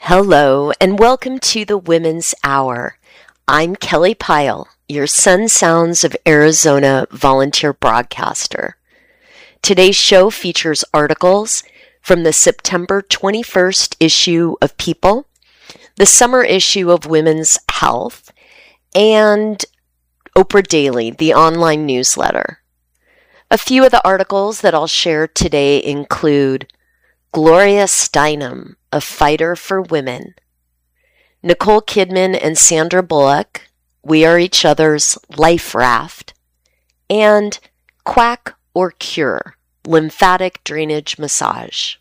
Hello, and welcome to the Women's Hour. I'm Kelly Pyle, your Sun Sounds of Arizona volunteer broadcaster. Today's show features articles from the September 21st issue of People, the summer issue of Women's Health, and Oprah Daily, the online newsletter. A few of the articles that I'll share today include Gloria Steinem, a fighter for women. Nicole Kidman and Sandra Bullock, We Are Each Other's Life Raft. And Quack or Cure, lymphatic drainage massage.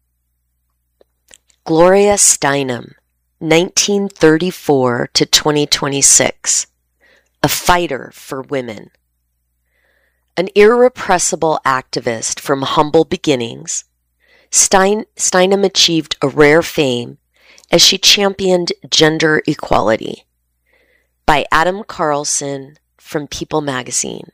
Gloria Steinem, 1934 to 2026, a fighter for women. An irrepressible activist from humble beginnings, Steinem achieved a rare fame as she championed gender equality. By Adam Carlson from People magazine.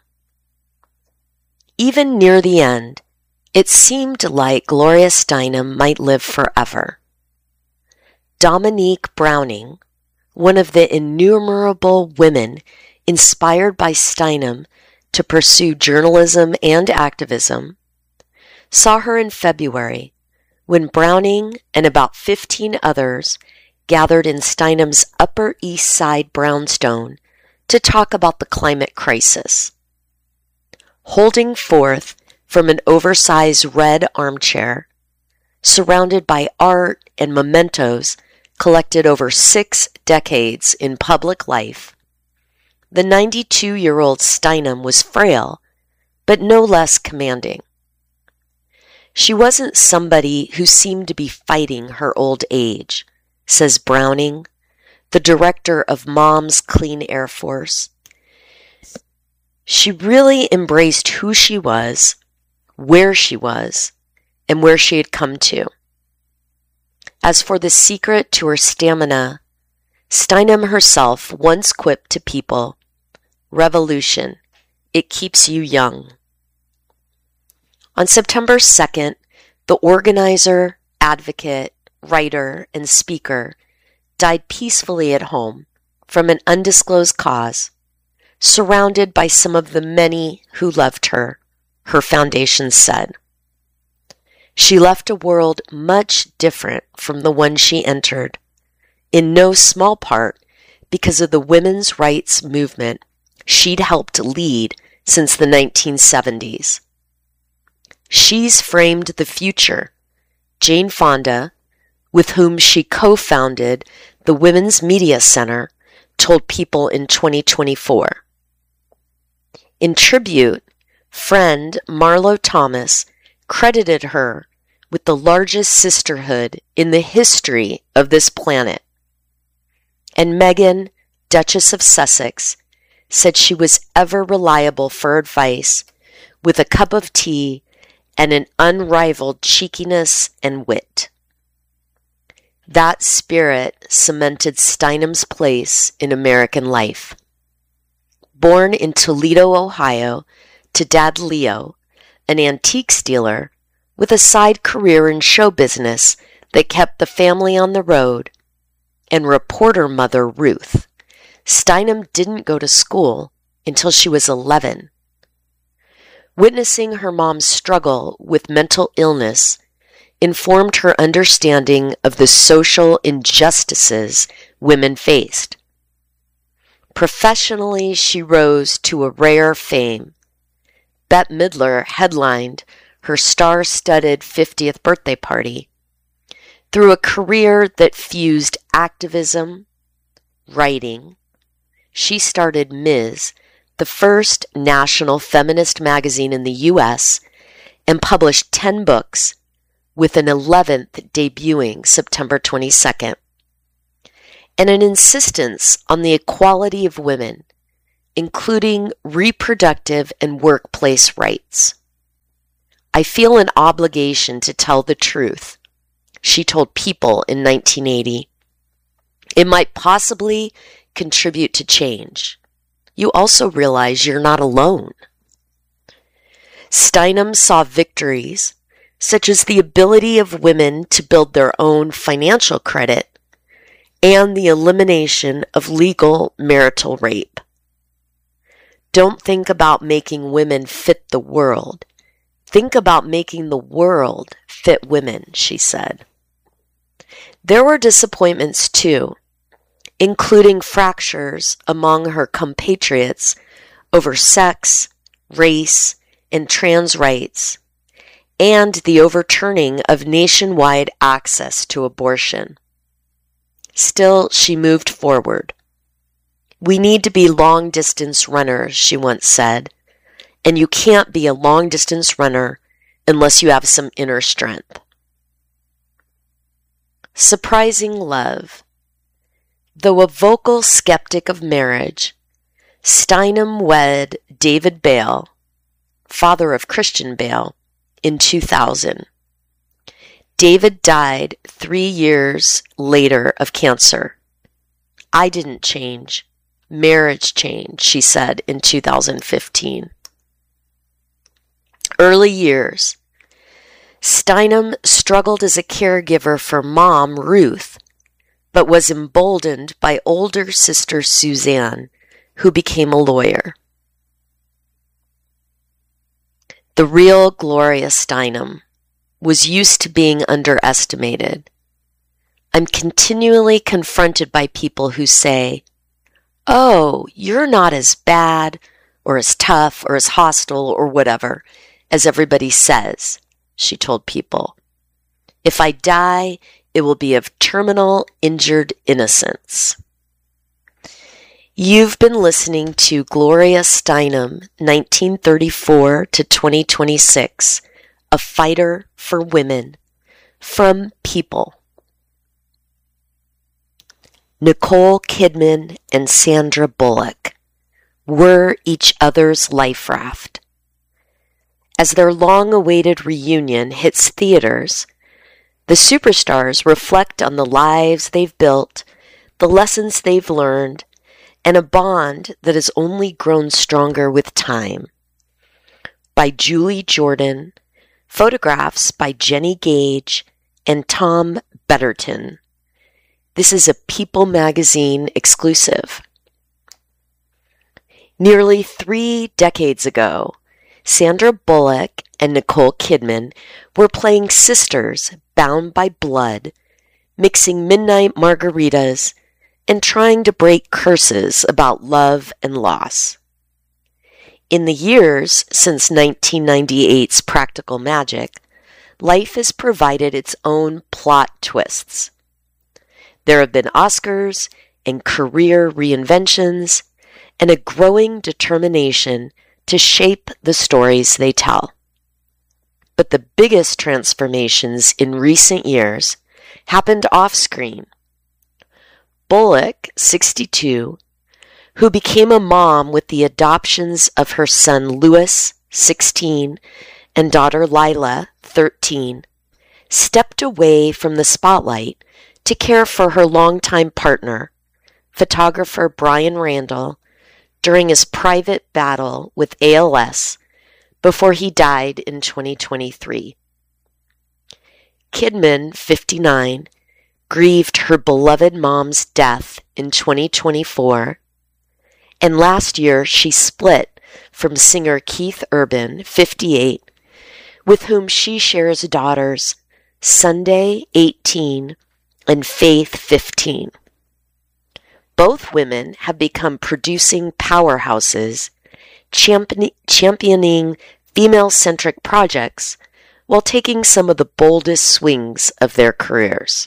Even near the end, it seemed like Gloria Steinem might live forever. Dominique Browning, one of the innumerable women inspired by Steinem to pursue journalism and activism, saw her in February when Browning and about 15 others gathered in Steinem's Upper East Side brownstone to talk about the climate crisis. Holding forth from an oversized red armchair, surrounded by art and mementos collected over 6 decades in public life, the 92-year-old Steinem was frail, but no less commanding. She wasn't somebody who seemed to be fighting her old age, says Browning, the director of Moms Clean Air Force. She really embraced who she was, and where she had come to. As for the secret to her stamina, Steinem herself once quipped to people, "Revolution, it keeps you young." On September 2nd, the organizer, advocate, writer, and speaker died peacefully at home from an undisclosed cause, surrounded by some of the many who loved her, her foundation said. She left a world much different from the one she entered, in no small part because of the women's rights movement she'd helped lead since the 1970s. She's framed the future. Jane Fonda, with whom she co-founded the Women's Media Center, told People in 2024. In tribute, friend Marlo Thomas credited her with the largest sisterhood in the history of this planet. And Meghan, Duchess of Sussex, said she was ever reliable for advice with a cup of tea and an unrivaled cheekiness and wit. That spirit cemented Steinem's place in American life. Born in Toledo, Ohio, to Dad Leo, an antiques dealer with a side career in show business that kept the family on the road, and reporter mother Ruth, Steinem didn't go to school until she was 11. Witnessing her mom's struggle with mental illness informed her understanding of the social injustices women faced. Professionally, she rose to a rare fame. Bette Midler headlined her star-studded 50th birthday party. Through a career that fused activism, writing, she started Ms., the first national feminist magazine in the U.S., and published 10 books, with an 11th debuting September 22nd. And an insistence on the equality of women, including reproductive and workplace rights. I feel an obligation to tell the truth, she told People in 1980. It might possibly contribute to change. You also realize you're not alone. Steinem saw victories such as the ability of women to build their own financial credit and the elimination of legal marital rape. Don't think about making women fit the world. Think about making the world fit women, she said. There were disappointments too, including fractures among her compatriots over sex, race, and trans rights, and the overturning of nationwide access to abortion. Still, she moved forward. We need to be long-distance runners, she once said, and you can't be a long-distance runner unless you have some inner strength. Surprising love. Though a vocal skeptic of marriage, Steinem wed David Bale, father of Christian Bale, in 2000. David died 3 years later of cancer. I didn't change. Marriage changed, she said in 2015. Early years. Steinem struggled as a caregiver for mom, Ruth, but was emboldened by older sister Suzanne, who became a lawyer. The real Gloria Steinem was used to being underestimated. I'm continually confronted by people who say, "Oh, you're not as bad or as tough or as hostile or whatever as everybody says," she told people. "If I die, it will be of terminal injured innocence." You've been listening to Gloria Steinem, 1934 to 2026, A Fighter for Women, from People. Nicole Kidman and Sandra Bullock were each other's life raft. As their long-awaited reunion hits theaters, the superstars reflect on the lives they've built, the lessons they've learned, and a bond that has only grown stronger with time. By Julie Jordan, photographs by Jenny Gage and Tom Betterton. This is a People magazine exclusive. Nearly 3 decades ago, Sandra Bullock and Nicole Kidman were playing sisters bound by blood, mixing midnight margaritas, and trying to break curses about love and loss. In the years since 1998's Practical Magic, life has provided its own plot twists. There have been Oscars and career reinventions and a growing determination to shape the stories they tell. But the biggest transformations in recent years happened off-screen. Bullock, 62, who became a mom with the adoptions of her son Louis, 16, and daughter Lila, 13, stepped away from the spotlight to care for her longtime partner, photographer Brian Randall, during his private battle with ALS before he died in 2023. Kidman, 59, grieved her beloved mom's death in 2024, and last year she split from singer Keith Urban, 58, with whom she shares daughters Sunday, 18, and Faith, 15. Both women have become producing powerhouses, championing female-centric projects while taking some of the boldest swings of their careers.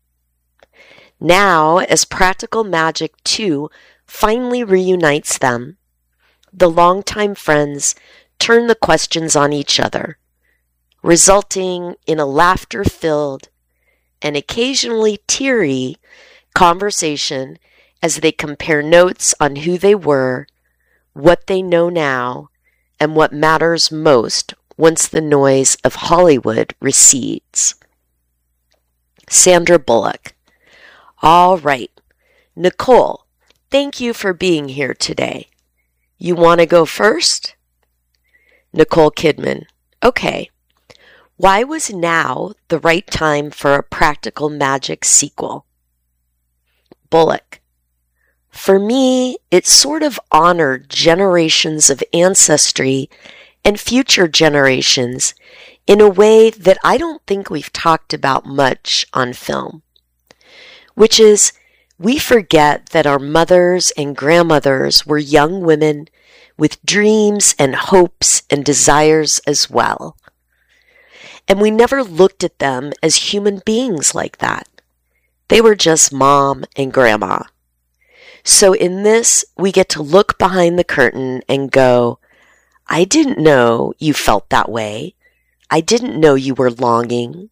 Now, as Practical Magic 2 finally reunites them, the longtime friends turn the questions on each other, resulting in a laughter-filled and occasionally teary conversation as they compare notes on who they were, what they know now, and what matters most once the noise of Hollywood recedes. Sandra Bullock. All right. Nicole, thank you for being here today. You want to go first? Nicole Kidman. Okay. Why was now the right time for a Practical Magic sequel? Bullock. For me, it sort of honored generations of ancestry and future generations in a way that I don't think we've talked about much on film, which is we forget that our mothers and grandmothers were young women with dreams and hopes and desires as well. And we never looked at them as human beings like that. They were just mom and grandma. So in this, we get to look behind the curtain and go, I didn't know you felt that way. I didn't know you were longing.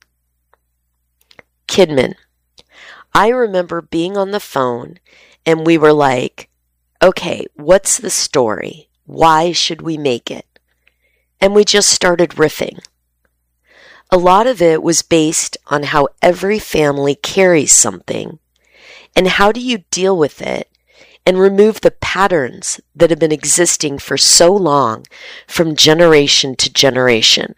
Kidman. I remember being on the phone and we were like, okay, what's the story? Why should we make it? And we just started riffing. A lot of it was based on how every family carries something and how do you deal with it and remove the patterns that have been existing for so long from generation to generation.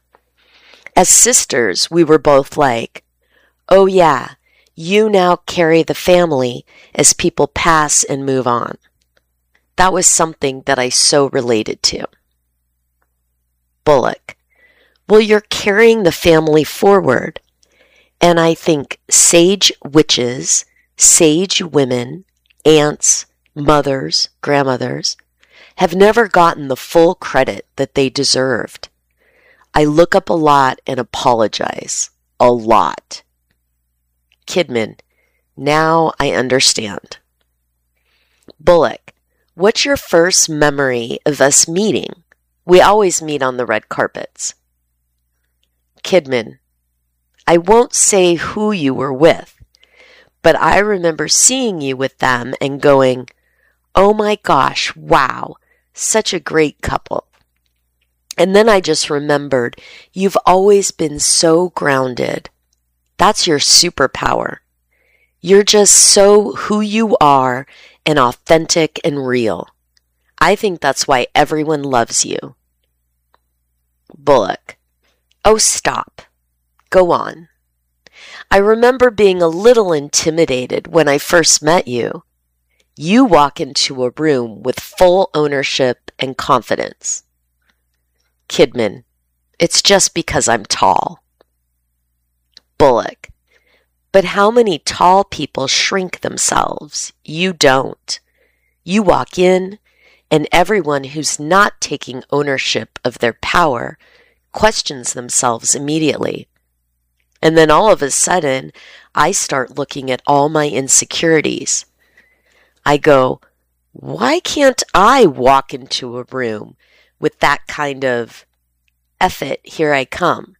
As sisters, we were both like, oh yeah, you now carry the family as people pass and move on. That was something that I so related to. Bullock. Well, you're carrying the family forward. And I think sage witches, sage women, aunts, mothers, grandmothers have never gotten the full credit that they deserved. I look up a lot and apologize. A lot. Kidman. Now I understand. Bullock. What's your first memory of us meeting? We always meet on the red carpets. Kidman. I won't say who you were with, but I remember seeing you with them and going, oh my gosh, wow, such a great couple. And then I just remembered, you've always been so grounded. That's your superpower. You're just so who you are and authentic and real. I think that's why everyone loves you. Bullock. Oh, stop. Go on. I remember being a little intimidated when I first met you. You walk into a room with full ownership and confidence. Kidman. It's just because I'm tall. Bullock. But how many tall people shrink themselves? You don't. You walk in, and everyone who's not taking ownership of their power questions themselves immediately. And then all of a sudden, I start looking at all my insecurities. I go, why can't I walk into a room with that kind of F it, here I come?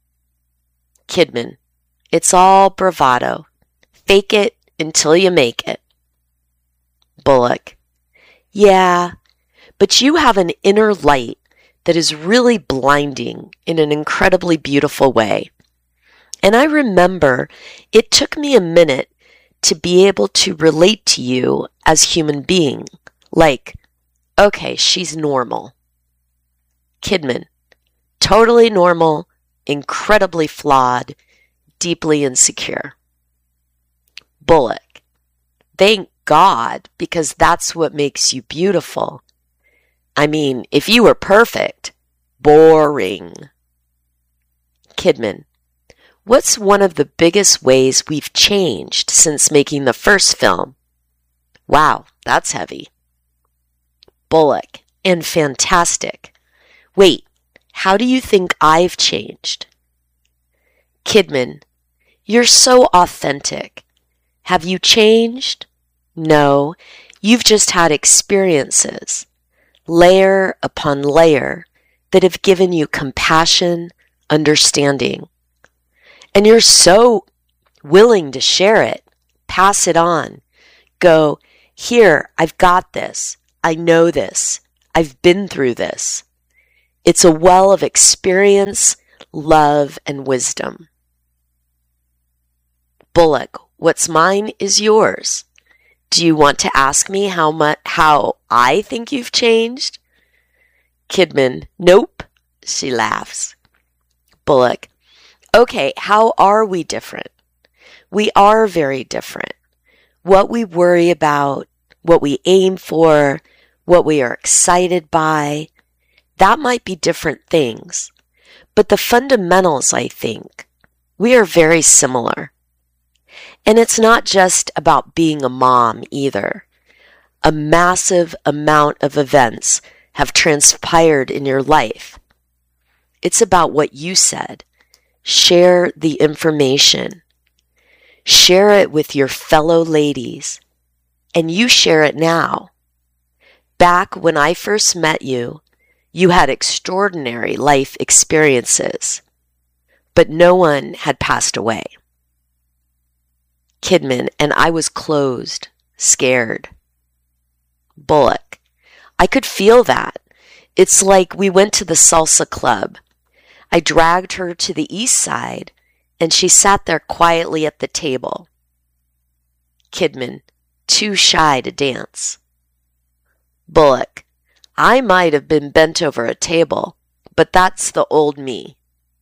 Kidman. It's all bravado. Fake it until you make it. Bullock. Yeah, but you have an inner light that is really blinding in an incredibly beautiful way. And I remember it took me a minute to be able to relate to you as human being. Like, okay, she's normal. Kidman. Totally normal, incredibly flawed, deeply insecure. Bullock. Thank God, because that's what makes you beautiful. I mean, if you were perfect, boring. Kidman. What's one of the biggest ways we've changed since making the first film? Wow, that's heavy. Bullock. And fantastic. Wait, how do you think I've changed? Kidman. You're so authentic. Have you changed? No, you've just had experiences, layer upon layer, that have given you compassion, understanding. And you're so willing to share it, pass it on, go, here, I've got this, I know this, I've been through this. It's a well of experience, love, and wisdom. Bullock. What's mine is yours. Do you want to ask me how I think you've changed? Kidman. Nope. She laughs. Bullock. Okay, how are we different? We are very different. What we worry about, what we aim for, what we are excited by, that might be different things. But the fundamentals, I think, we are very similar. And it's not just about being a mom either. A massive amount of events have transpired in your life. It's about what you said. Share the information. Share it with your fellow ladies. And you share it now. Back when I first met you, you had extraordinary life experiences, but no one had passed away. Kidman, and I was closed, scared. Bullock, I could feel that. It's like we went to the salsa club. I dragged her to the east side, and she sat there quietly at the table. Kidman, too shy to dance. Bullock, I might have been bent over a table, but that's the old me.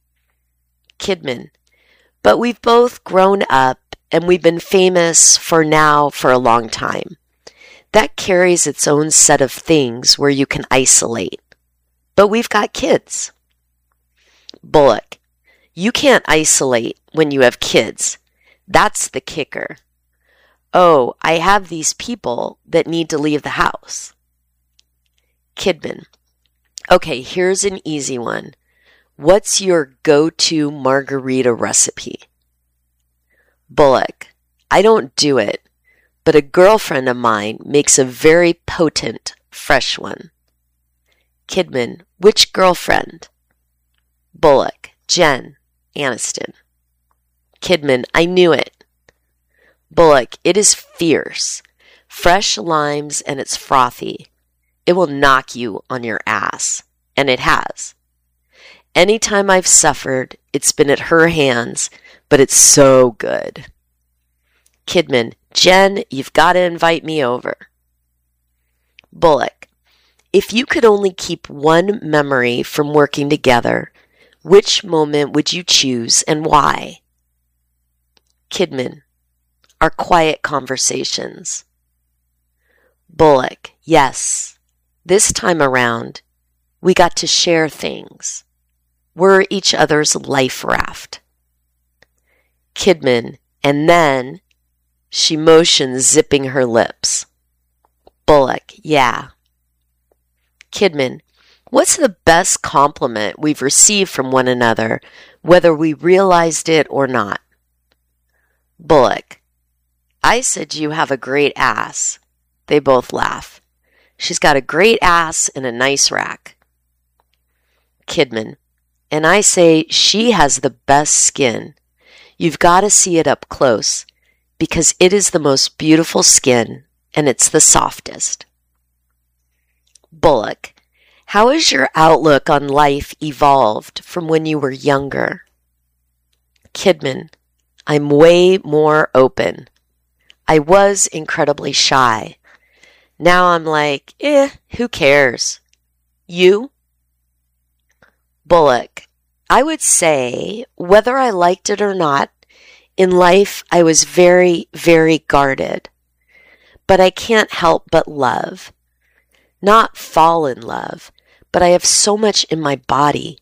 Kidman, but we've both grown up and we've been famous for a long time. That carries its own set of things where you can isolate. But we've got kids. Bullock, you can't isolate when you have kids. That's the kicker. Oh, I have these people that need to leave the house. Kidman, okay, here's an easy one. What's your go-to margarita recipe? Bullock, I don't do it, but a girlfriend of mine makes a very potent, fresh one. Kidman, which girlfriend? Bullock, Jen Aniston. Kidman, I knew it. Bullock, it is fierce. Fresh limes and it's frothy. It will knock you on your ass. And it has. Anytime I've suffered, it's been at her hands, but it's so good. Kidman, Jen, you've got to invite me over. Bullock, if you could only keep one memory from working together, which moment would you choose and why? Kidman, our quiet conversations. Bullock, yes. This time around, we got to share things. We're each other's life raft. Kidman, and then she motioned, zipping her lips. Bullock, yeah. Kidman, what's the best compliment we've received from one another, whether we realized it or not? Bullock, I said you have a great ass. They both laugh. She's got a great ass and a nice rack. Kidman, and I say she has the best skin. You've got to see it up close because it is the most beautiful skin and it's the softest. Bullock, how has your outlook on life evolved from when you were younger? Kidman, I'm way more open. I was incredibly shy. Now I'm like, who cares? You? Bullock, I would say, whether I liked it or not, in life I was very, very guarded. But I can't help but love. Not fall in love, but I have so much in my body.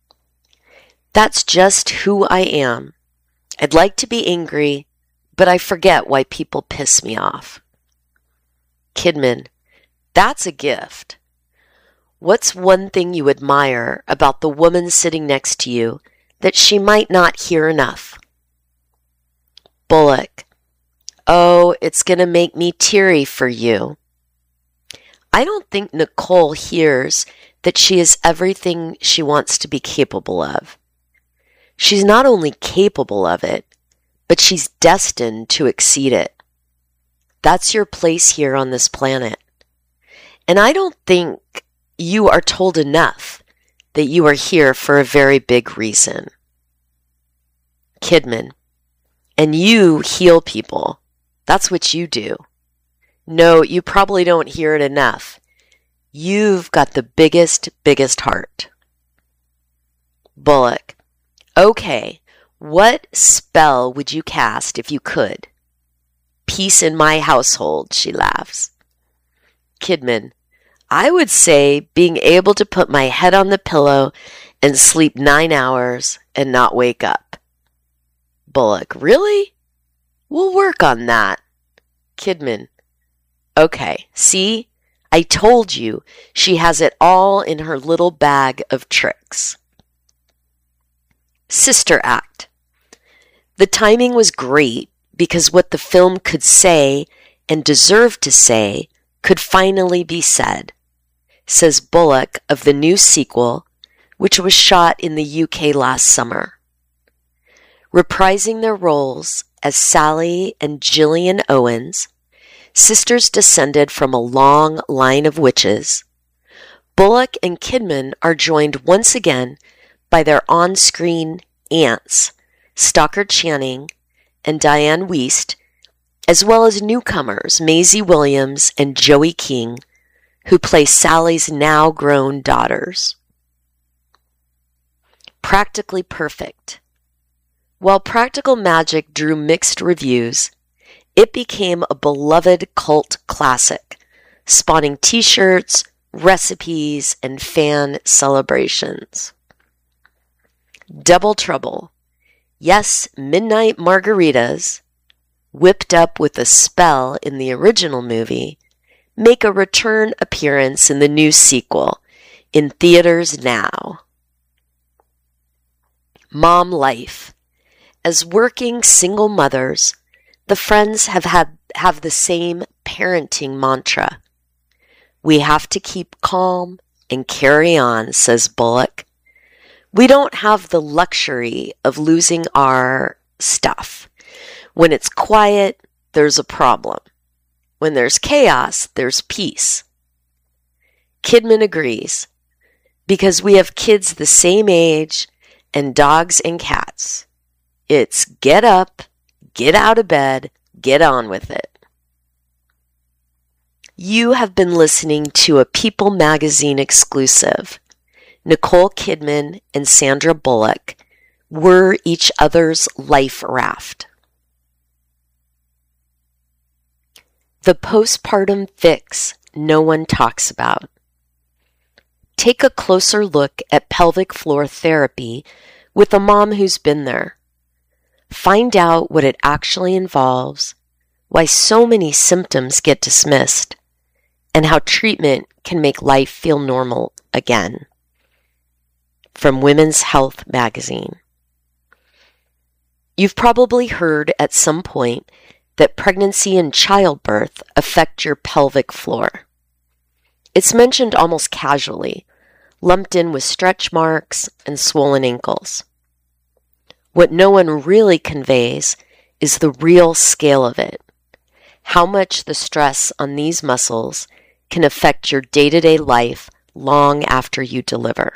That's just who I am. I'd like to be angry, but I forget why people piss me off. Kidman, that's a gift. What's one thing you admire about the woman sitting next to you that she might not hear enough? Bullock, oh, it's going to make me teary for you. I don't think Nicole hears that she is everything she wants to be capable of. She's not only capable of it, but she's destined to exceed it. That's your place here on this planet. And I don't think you are told enough that you are here for a very big reason. Kidman, and you heal people. That's what you do. No, you probably don't hear it enough. You've got the biggest heart. Bullock, okay, what spell would you cast if you could? Peace in my household, she laughs. Kidman, I would say being able to put my head on the pillow and sleep 9 hours and not wake up. Bullock, really? We'll work on that. Kidman, okay, see? I told you she has it all in her little bag of tricks. Sister Act. The timing was great because what the film could say and deserved to say could finally be said, says Bullock of the new sequel, which was shot in the UK last summer. Reprising their roles as Sally and Gillian Owens, sisters descended from a long line of witches, Bullock and Kidman are joined once again by their on-screen aunts, Stockard Channing and Diane Wiest, as well as newcomers Maisie Williams and Joey King, who play Sally's now-grown daughters. Practically Perfect. While Practical Magic drew mixed reviews, it became a beloved cult classic, spawning t-shirts, recipes, and fan celebrations. Double Trouble. Yes, midnight margaritas, whipped up with a spell in the original movie, make a return appearance in the new sequel, in theaters now. Mom Life. As working single mothers, the friends have the same parenting mantra. We have to keep calm and carry on, says Bullock. We don't have the luxury of losing our stuff. When it's quiet, there's a problem. When there's chaos, there's peace. Kidman agrees, because we have kids the same age and dogs and cats. It's get up, get out of bed, get on with it. You have been listening to a People Magazine exclusive. Nicole Kidman and Sandra Bullock were each other's life raft. The postpartum fix no one talks about. Take a closer look at pelvic floor therapy with a mom who's been there. Find out what it actually involves, why so many symptoms get dismissed, and how treatment can make life feel normal again. From Women's Health magazine. You've probably heard at some point that pregnancy and childbirth affect your pelvic floor. It's mentioned almost casually, lumped in with stretch marks and swollen ankles. What no one really conveys is the real scale of it, how much the stress on these muscles can affect your day-to-day life long after you deliver.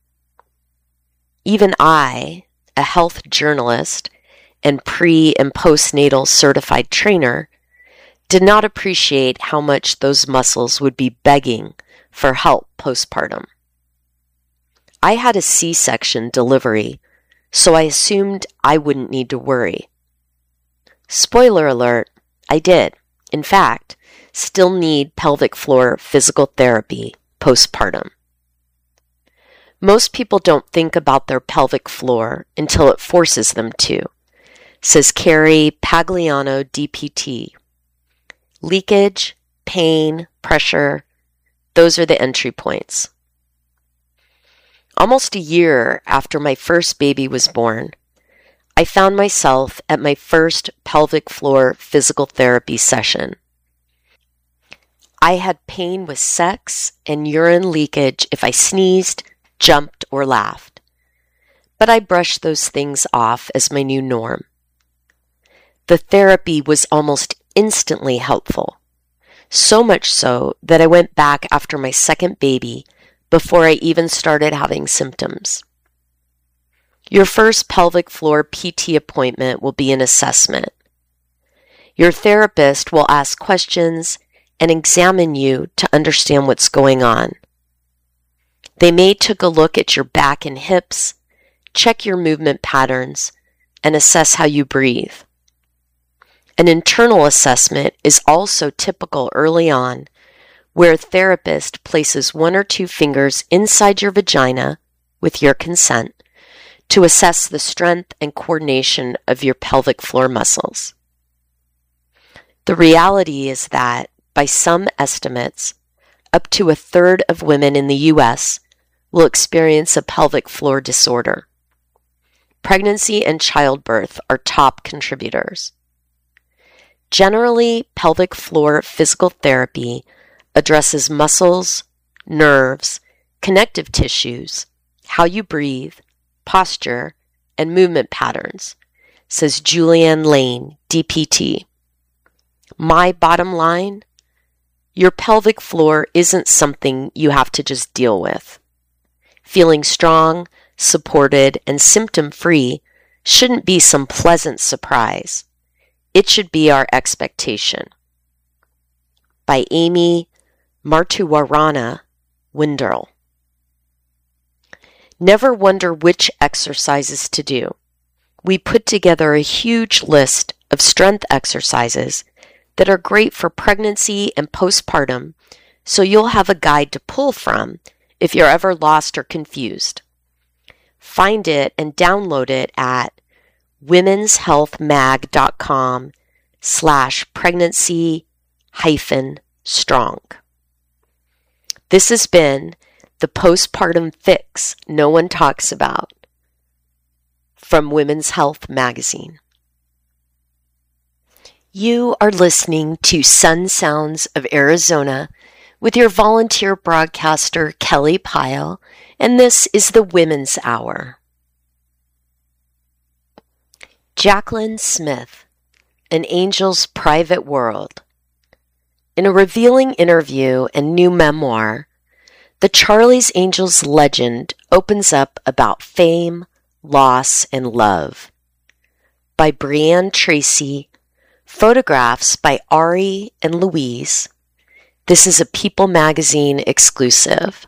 Even I, a health journalist and pre- and postnatal certified trainer, did not appreciate how much those muscles would be begging for help postpartum. I had a C-section delivery, so I assumed I wouldn't need to worry. Spoiler alert, I did, in fact, still need pelvic floor physical therapy postpartum. Most people don't think about their pelvic floor until it forces them to, says Carrie Pagliano, DPT. Leakage, pain, pressure, those are the entry points. Almost a year after my first baby was born, I found myself at my first pelvic floor physical therapy session. I had pain with sex and urine leakage if I sneezed, jumped, or laughed, but I brushed those things off as my new norm. The therapy was almost instantly helpful, so much so that I went back after my second baby before I even started having symptoms. Your first pelvic floor PT appointment will be an assessment. Your therapist will ask questions and examine you to understand what's going on. They may take a look at your back and hips, check your movement patterns, and assess how you breathe. An internal assessment is also typical early on, where a therapist places 1 or 2 fingers inside your vagina with your consent to assess the strength and coordination of your pelvic floor muscles. The reality is that, by some estimates, up to a third of women in the U.S. will experience a pelvic floor disorder. Pregnancy and childbirth are top contributors. Generally, pelvic floor physical therapy addresses muscles, nerves, connective tissues, how you breathe, posture, and movement patterns, says Julianne Lane, DPT. My bottom line, your pelvic floor isn't something you have to just deal with. Feeling strong, supported, and symptom-free shouldn't be some pleasant surprise. It should be our expectation. By Amy Martuwarana Windle. Never wonder which exercises to do. We put together a huge list of strength exercises that are great for pregnancy and postpartum, so you'll have a guide to pull from if you're ever lost or confused. Find it and download it at womenshealthmag.com/pregnancy-strong. This has been the postpartum fix no one talks about from Women's Health Magazine. You are listening to Sun Sounds of Arizona with your volunteer broadcaster, Kelly Pyle, and this is the Women's Hour. Jaclyn Smith, An Angel's Private World. In a revealing interview and new memoir, the Charlie's Angels legend opens up about fame, loss, and love. By Brianne Tracy, photographs by Ari and Louise. This is a People magazine exclusive.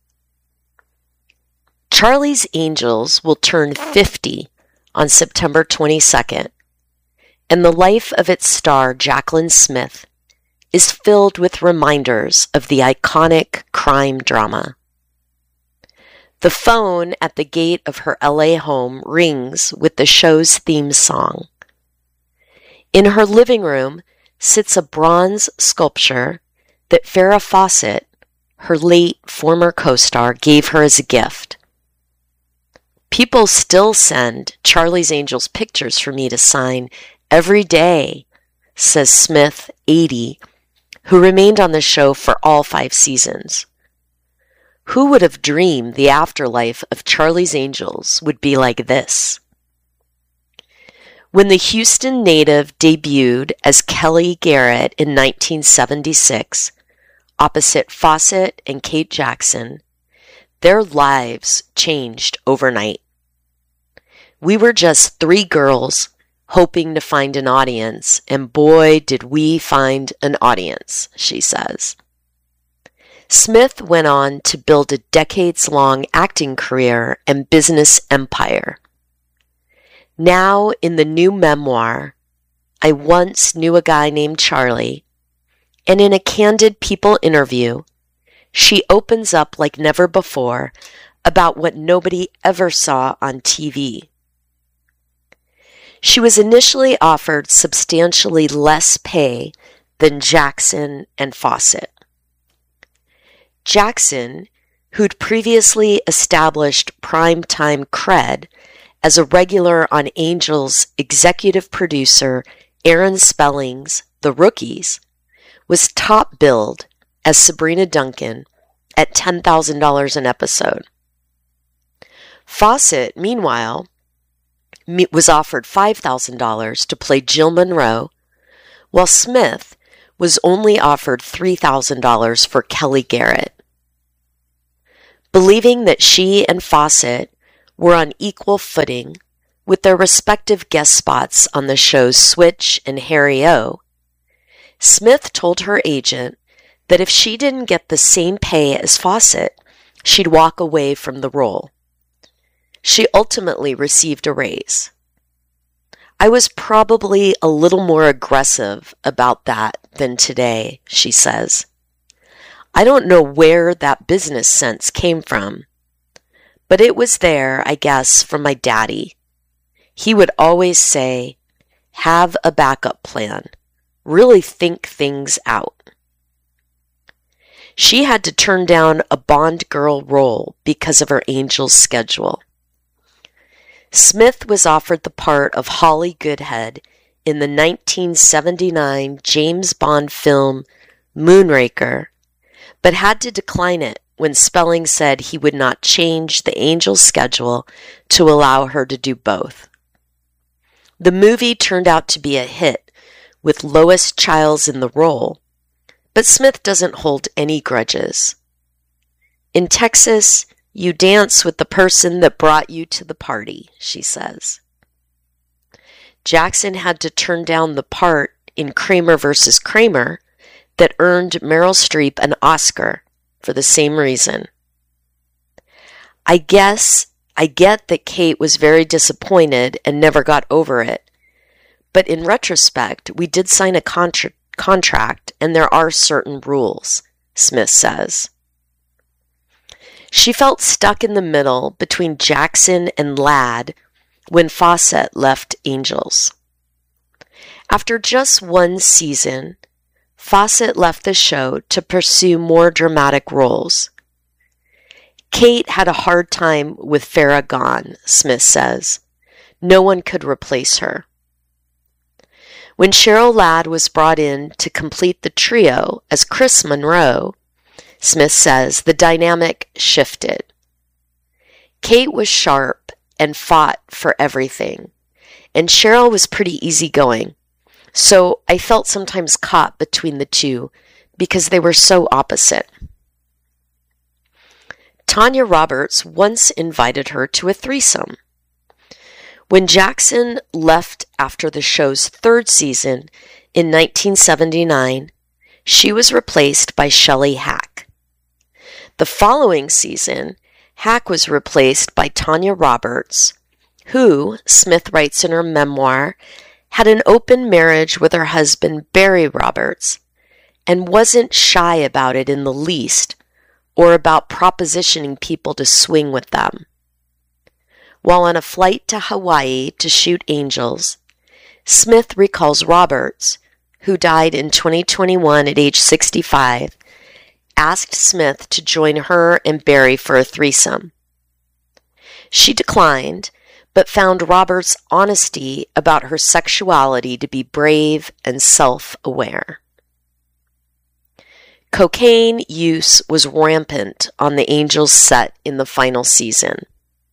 Charlie's Angels will turn 50 on September 22nd, and the life of its star, Jaclyn Smith, is filled with reminders of the iconic crime drama. The phone at the gate of her LA home rings with the show's theme song. In her living room sits a bronze sculpture that Farrah Fawcett, her late former co-star, gave her as a gift. People still send Charlie's Angels pictures for me to sign every day, says Smith, 80, who remained on the show for all 5 seasons. Who would have dreamed the afterlife of Charlie's Angels would be like this? When the Houston native debuted as Kelly Garrett in 1976, opposite Fawcett and Kate Jackson, their lives changed overnight. We were just 3 girls hoping to find an audience, and boy, did we find an audience, she says. Smith went on to build a decades-long acting career and business empire. Now, in the new memoir, I Once Knew a Guy Named Charlie, and in a candid People interview, she opens up like never before about what nobody ever saw on TV. She was initially offered substantially less pay than Jackson and Fawcett. Jackson, who'd previously established primetime cred as a regular on Angel's executive producer Aaron Spelling's The Rookies, was top billed as Sabrina Duncan at $10,000 an episode. Fawcett, meanwhile, was offered $5,000 to play Jill Monroe, while Smith was only offered $3,000 for Kelly Garrett. Believing that she and Fawcett were on equal footing with their respective guest spots on the shows Switch and Harry O, Smith told her agent that if she didn't get the same pay as Fawcett, she'd walk away from the role. She ultimately received a raise. I was probably a little more aggressive about that than today, she says. I don't know where that business sense came from, but it was there, I guess, from my daddy. He would always say, have a backup plan. Really think things out. She had to turn down a Bond girl role because of her Angels schedule. Smith was offered the part of Holly Goodhead in the 1979 James Bond film Moonraker, but had to decline it when Spelling said he would not change the Angels schedule to allow her to do both. The movie turned out to be a hit, with Lois Chiles in the role, but Smith doesn't hold any grudges. In Texas, you dance with the person that brought you to the party, she says. Jackson had to turn down the part in Kramer vs. Kramer that earned Meryl Streep an Oscar for the same reason. I get that Kate was very disappointed and never got over it, but in retrospect, we did sign a contract and there are certain rules, Smith says. She felt stuck in the middle between Jackson and Ladd when Fawcett left Angels. After just one season, Fawcett left the show to pursue more dramatic roles. Kate had a hard time with Farrah gone, Smith says. No one could replace her. When Cheryl Ladd was brought in to complete the trio as Chris Monroe, Smith says the dynamic shifted. Kate was sharp and fought for everything, and Cheryl was pretty easygoing, so I felt sometimes caught between the two because they were so opposite. Tanya Roberts once invited her to a threesome. When Jackson left after the show's third season in 1979, she was replaced by Shelley Hack. The following season, Hack was replaced by Tanya Roberts, who, Smith writes in her memoir, had an open marriage with her husband Barry Roberts and wasn't shy about it in the least or about propositioning people to swing with them. While on a flight to Hawaii to shoot Angels, Smith recalls Roberts, who died in 2021 at age 65, asked Smith to join her and Barry for a threesome. She declined, but found Roberts' honesty about her sexuality to be brave and self-aware. Cocaine use was rampant on the Angels set in the final season.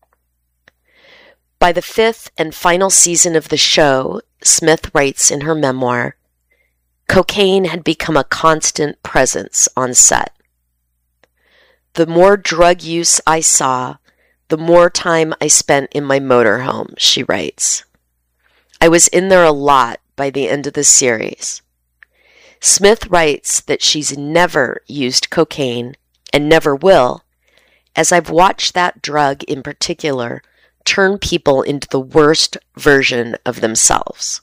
By the fifth and final season of the show, Smith writes in her memoir, cocaine had become a constant presence on set. The more drug use I saw, the more time I spent in my motorhome, she writes. I was in there a lot by the end of the series. Smith writes that she's never used cocaine and never will, as I've watched that drug in particular turn people into the worst version of themselves.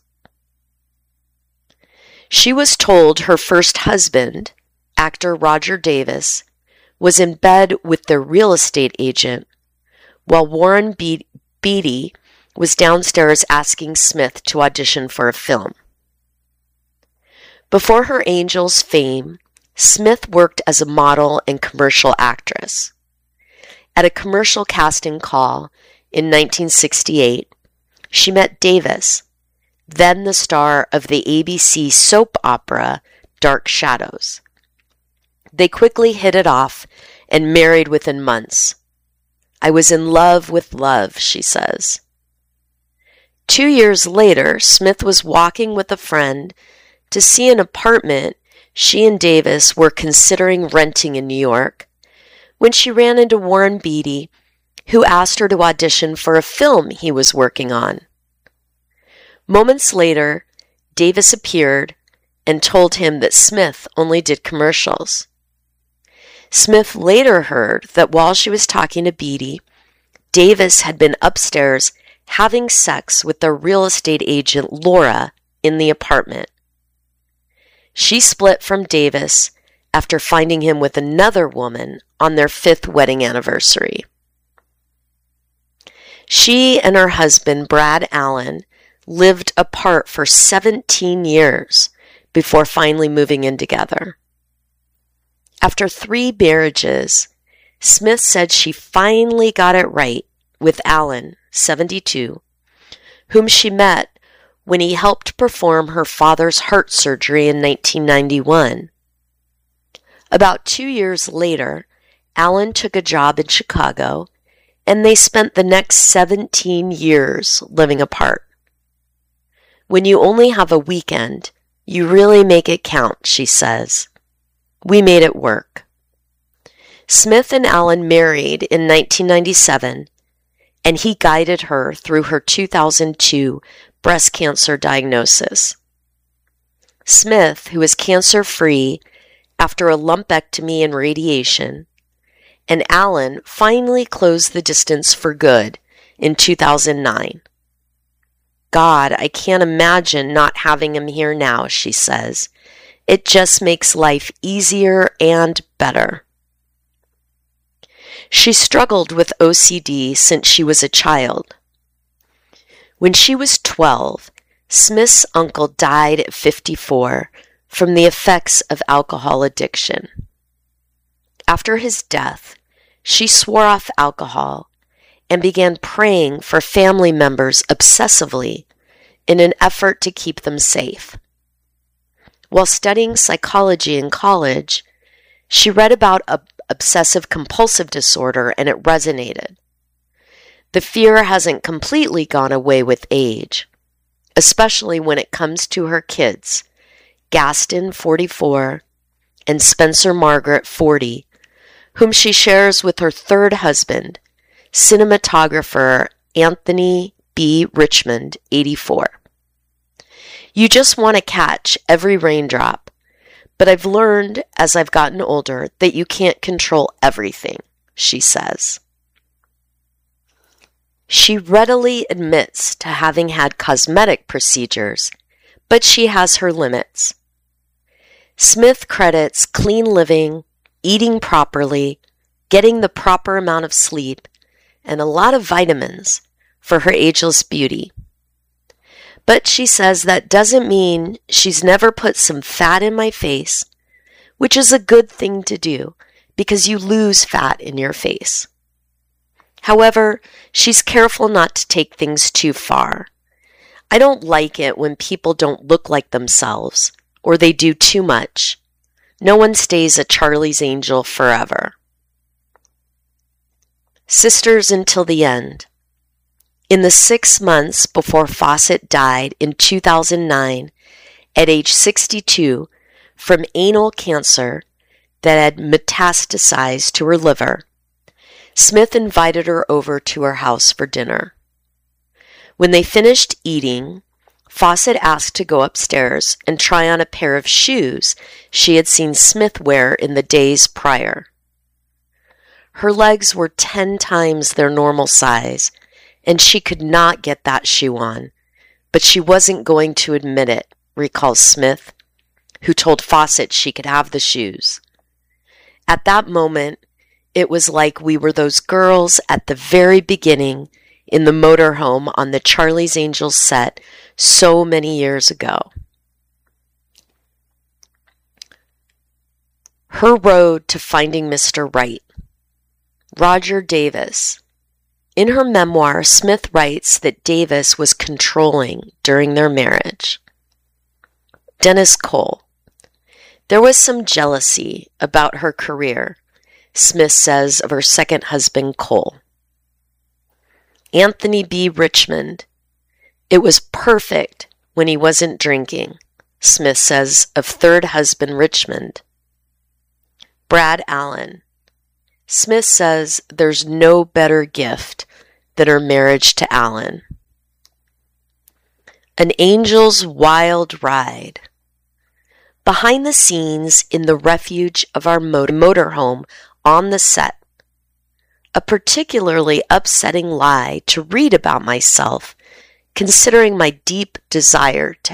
She was told her first husband, actor Roger Davis, was in bed with their real estate agent while Warren Beatty was downstairs asking Smith to audition for a film. Before her Angels fame, Smith worked as a model and commercial actress. At a commercial casting call in 1968, she met Davis, then the star of the ABC soap opera Dark Shadows. They quickly hit it off and married within months. I was in love with love, she says. 2 years later, Smith was walking with a friend to see an apartment she and Davis were considering renting in New York when she ran into Warren Beatty, who asked her to audition for a film he was working on. Moments later, Davis appeared and told him that Smith only did commercials. Smith later heard that while she was talking to Beatty, Davis had been upstairs having sex with their real estate agent Laura in the apartment. She split from Davis after finding him with another woman on their 5th wedding anniversary. She and her husband, Brad Allen, lived apart for 17 years before finally moving in together. After 3 marriages, Smith said she finally got it right with Allen, 72, whom she met when he helped perform her father's heart surgery in 1991. About 2 years later, Allen took a job in Chicago, and they spent the next 17 years living apart. When you only have a weekend, you really make it count, she says. We made it work. Smith and Allen married in 1997, and he guided her through her 2002 breast cancer diagnosis. Smith, who is cancer-free after a lumpectomy and radiation, and Allen finally closed the distance for good in 2009. God, I can't imagine not having him here now, she says. It just makes life easier and better. She struggled with OCD since she was a child. When she was 12, Smith's uncle died at 54 from the effects of alcohol addiction. After his death, she swore off alcohol and began praying for family members obsessively in an effort to keep them safe. While studying psychology in college, she read about obsessive-compulsive disorder and it resonated. The fear hasn't completely gone away with age, especially when it comes to her kids, Gaston, 44, and Spencer Margaret, 40, whom she shares with her 3rd husband, cinematographer Anthony B. Richmond, 84. You just want to catch every raindrop, but I've learned as I've gotten older that you can't control everything, she says. She readily admits to having had cosmetic procedures, but she has her limits. Smith credits clean living, eating properly, getting the proper amount of sleep, and a lot of vitamins for her ageless beauty. But she says that doesn't mean she's never put some fat in my face, which is a good thing to do because you lose fat in your face. However, she's careful not to take things too far. I don't like it when people don't look like themselves or they do too much. No one stays a Charlie's Angel forever. Sisters until the end. In the 6 months before Fawcett died in 2009, at age 62, from anal cancer that had metastasized to her liver, Smith invited her over to her house for dinner. When they finished eating, Fawcett asked to go upstairs and try on a pair of shoes she had seen Smith wear in the days prior. Her legs were 10 times their normal size, and she could not get that shoe on, but she wasn't going to admit it, recalls Smith, who told Fawcett she could have the shoes. At that moment, it was like we were those girls at the very beginning in the motorhome on the Charlie's Angels set so many years ago. Her road to finding Mr. Right. Roger Davis. In her memoir, Smith writes that Davis was controlling during their marriage. Dennis Cole. There was some jealousy about her career, Smith says of her second husband, Cole. Anthony B. Richmond. It was perfect when he wasn't drinking, Smith says of third husband, Richmond. Brad Allen. Smith says there's no better gift than her marriage to Allen. An Angel's Wild Ride. Behind the scenes in the refuge of our motorhome on the set. a particularly upsetting lie to read about myself, considering my deep desire to